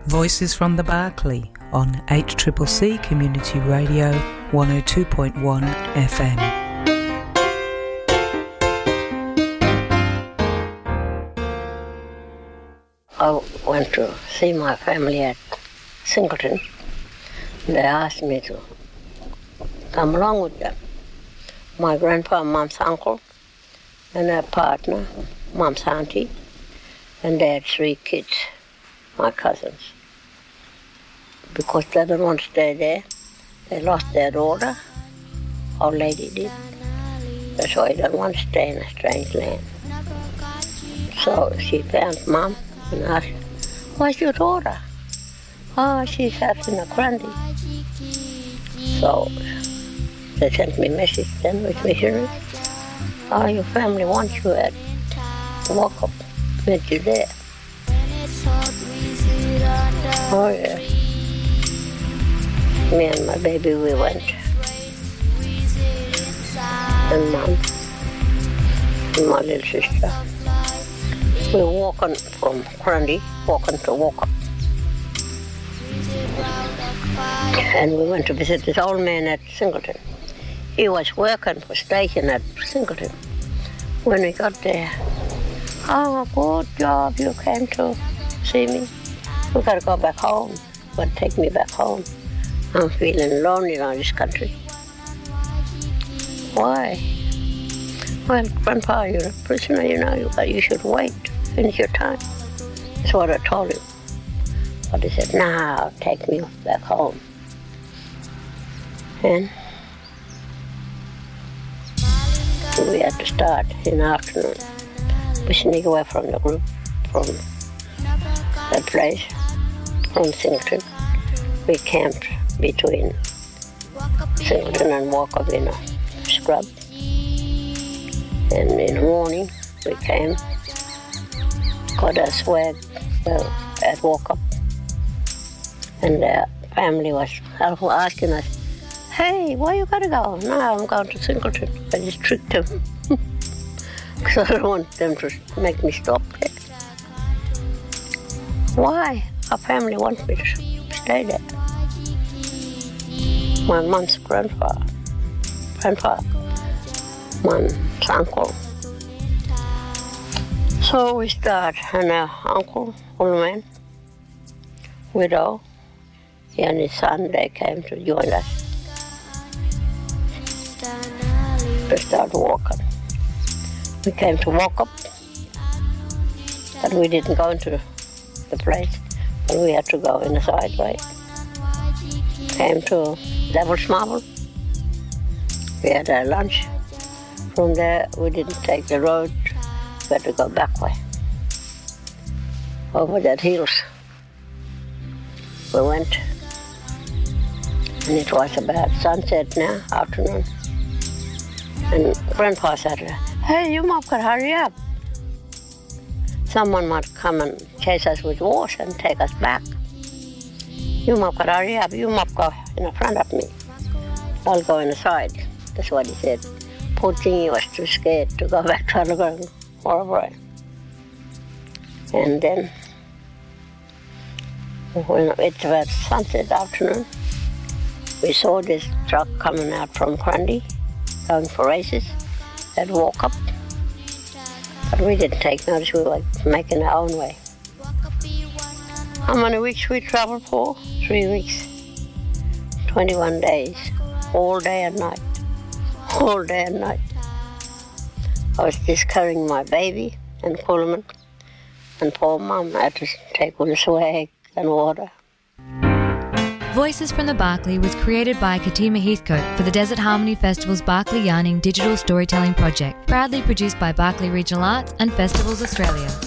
Voices from the Barkly on HCCC Community Radio 102.1 FM. I went to see my family at Singleton. They asked me to come along with them. My grandpa, Mom's uncle, and their partner, Mom's auntie, and they had 3 kids, my cousins. Because they didn't want to stay there, they lost their daughter, old lady did. That's why they didn't want to stay in a strange land. So she found Mom and asked, "Where's your daughter?" "Oh, she's having a Grundy." So they sent me a message then with missionaries. "Oh, your family wants you at Walk Up, met you there." Oh yeah. Me and my baby, we went. And Mom and my little sister. We were walking from Grundy, walking to Walk Up. And we went to visit this old man at Singleton. He was working for station at Singleton. When we got there, "Oh, good job, you came to see me. We gotta go back home. But take me back home. I'm feeling lonely in this country." "Why?" "Well, Grandpa, you're a prisoner, you should wait, finish your time." That's what I told him. But he said, "No, take me back home." And we had to start in the afternoon. We sneak away from the group, from that place, from Singleton. We camped between Singleton and Walk Up in a scrub. And in the morning, we came, got our swag at Walk Up. And the family was asking us, "Hey, where you gotta go?" "No, I'm going to Singleton." I just tricked them. Because I don't want them to make me stop there. "Why? Our family wants me to stay there." My mom's grandpa, Mom's uncle. So we start, and our uncle, old man, widow, he and his son, they came to join us. We started walking. We came to Walk Up, but we didn't go into the place, but we had to go in a side way. Came to Devil's Marble. We had our lunch. From there, we didn't take the road. We had to go back way. Over that hills. We went. And it was about sunset now, afternoon. And Grandpa said, "Hey, you must hurry up. Someone might come and chase us with horse and take us back. You must hurry up. You must go in front of me. I'll go in the side." That's what he said. Poor thing, he was too scared to go back to the ground. Horrible. And then, when it was sunset afternoon, we saw this truck coming out from Grundy, going for races, at Walk Up. But we didn't take notice, we were making our own way. How many weeks we traveled for? 3 weeks. 21 days, all day and night. All day and night. I was just carrying my baby and Coleman, and poor Mum had to take all the swag and water. Voices from the Barkly was created by Katima Heathcote for the Desert Harmony Festival's Barkly Yarning Digital Storytelling Project, proudly produced by Barkly Regional Arts and Festivals Australia.